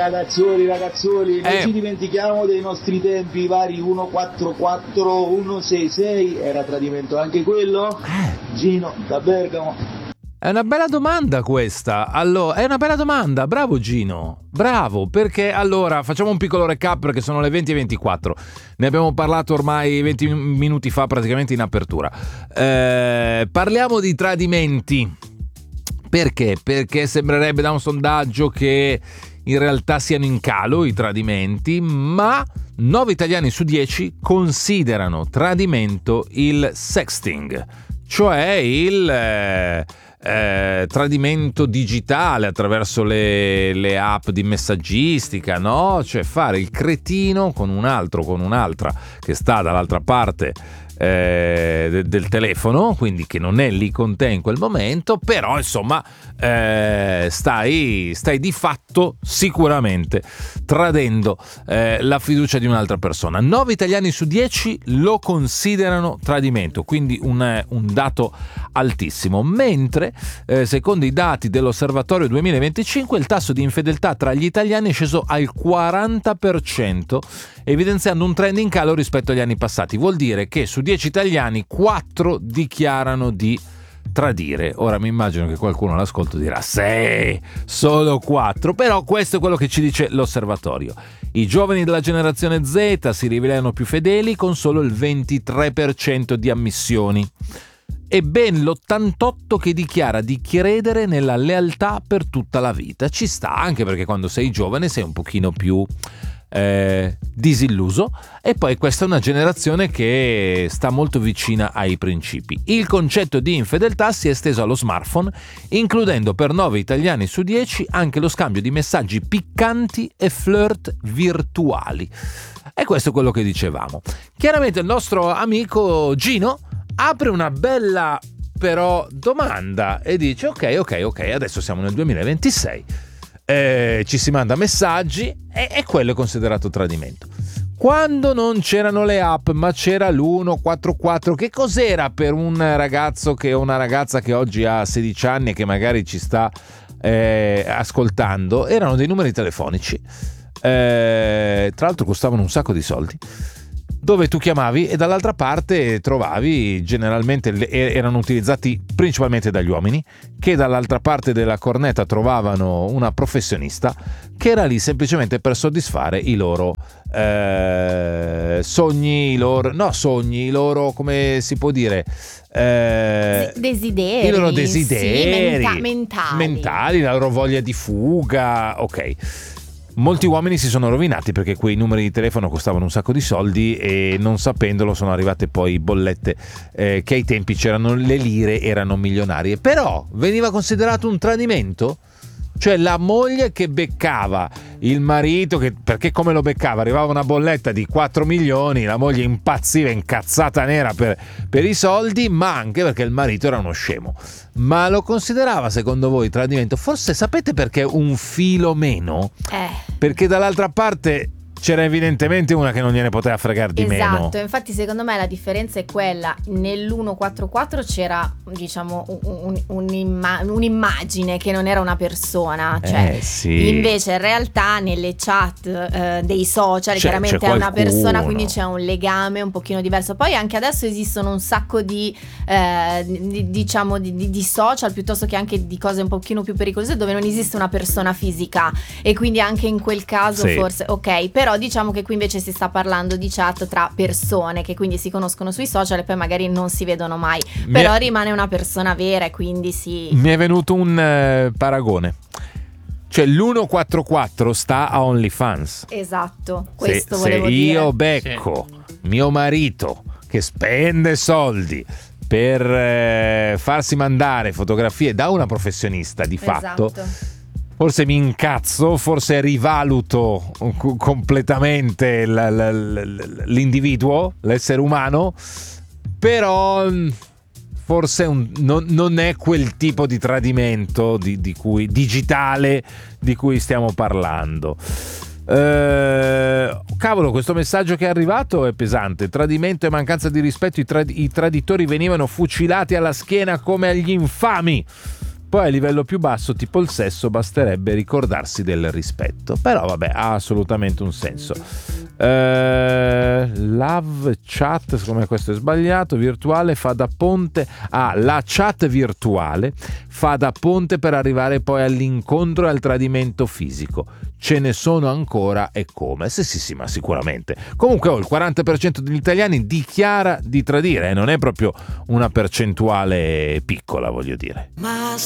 ragazzuoli, non ci dimentichiamo dei nostri tempi, i vari 144, 166, era tradimento anche quello? Gino da Bergamo. È una bella domanda questa. Allora, è una bella domanda, bravo Gino, bravo, perché allora facciamo un piccolo recap perché sono le 20:24. Ne abbiamo parlato ormai 20 minuti fa praticamente in apertura. Parliamo di tradimenti. Perché? Perché sembrerebbe da un sondaggio che in realtà siano in calo i tradimenti, ma 9 italiani su 10 considerano tradimento il sexting, cioè il tradimento digitale attraverso le app di messaggistica, no? Cioè fare il cretino con un altro, con un'altra che sta dall'altra parte del telefono, quindi che non è lì con te in quel momento, però insomma stai di fatto sicuramente tradendo la fiducia di un'altra persona. 9 italiani su 10 lo considerano tradimento, quindi un dato altissimo, mentre secondo i dati dell'Osservatorio 2025 il tasso di infedeltà tra gli italiani è sceso al 40%, evidenziando un trend in calo rispetto agli anni passati. Vuol dire che su 10 italiani 4 dichiarano di tradire. Ora mi immagino che qualcuno all'ascolto dirà sì, solo 4, però questo è quello che ci dice l'osservatorio. I giovani della generazione Z si rivelano più fedeli con solo il 23% di ammissioni e ben l'88% che dichiara di credere nella lealtà per tutta la vita. Ci sta, anche perché quando sei giovane sei un pochino più disilluso, e poi questa è una generazione che sta molto vicina ai principi. Il concetto di infedeltà si è esteso allo smartphone, includendo per 9 italiani su 10 anche lo scambio di messaggi piccanti e flirt virtuali. E questo è quello che dicevamo. Chiaramente il nostro amico Gino apre una bella però domanda e dice ok, adesso siamo nel 2026, ci si manda messaggi e quello è considerato tradimento. Quando non c'erano le app ma c'era l'144, che cos'era per un ragazzo o una ragazza che oggi ha 16 anni e che magari ci sta ascoltando? Erano dei numeri telefonici, tra l'altro costavano un sacco di soldi, dove tu chiamavi e dall'altra parte trovavi, generalmente erano utilizzati principalmente dagli uomini, che dall'altra parte della cornetta trovavano una professionista che era lì semplicemente per soddisfare i loro sogni, i loro, come si può dire, desideri, i loro desideri sì, mentali, la loro voglia di fuga, ok. Molti uomini si sono rovinati perché quei numeri di telefono costavano un sacco di soldi e non sapendolo sono arrivate poi bollette che ai tempi c'erano le lire, erano milionarie, però veniva considerato un tradimento. Cioè la moglie che beccava il marito, perché come lo beccava? Arrivava una bolletta di 4 milioni, la moglie impazziva, incazzata nera per i soldi, ma anche perché il marito era uno scemo. Ma lo considerava secondo voi tradimento? Forse sapete perché un filo meno? Perché dall'altra parte c'era evidentemente una che non gliene poteva fregare di meno. Esatto, infatti secondo me la differenza è quella: nell'144 c'era, diciamo, un'immagine che non era una persona, cioè sì. Invece in realtà nelle chat dei social chiaramente è una persona, quindi c'è un legame un pochino diverso. Poi anche adesso esistono un sacco di social, piuttosto che anche di cose un pochino più pericolose, dove non esiste una persona fisica, e quindi anche in quel caso sì. Forse ok, però diciamo che qui invece si sta parlando di chat tra persone che quindi si conoscono sui social e poi magari non si vedono mai, però rimane una persona vera, e quindi sì. Mi è venuto un paragone, cioè l'144 sta a OnlyFans. Esatto, questo volevo dire. Se io becco mio marito che spende soldi per farsi mandare fotografie da una professionista di fatto, forse mi incazzo, forse rivaluto completamente l'individuo, l'essere umano, però forse non è quel tipo di tradimento digitale di cui stiamo parlando. Cavolo, questo messaggio che è arrivato è pesante. Tradimento e mancanza di rispetto, i traditori venivano fucilati alla schiena come agli infami. Poi a livello più basso, tipo il sesso, basterebbe ricordarsi del rispetto. Però vabbè, ha assolutamente un senso. Love chat, secondo me questo è sbagliato. Virtuale fa da ponte. La chat virtuale fa da ponte per arrivare poi all'incontro e al tradimento fisico. Ce ne sono ancora e come? Sì, ma sicuramente. Comunque il 40% degli italiani dichiara di tradire, non è proprio una percentuale piccola, voglio dire.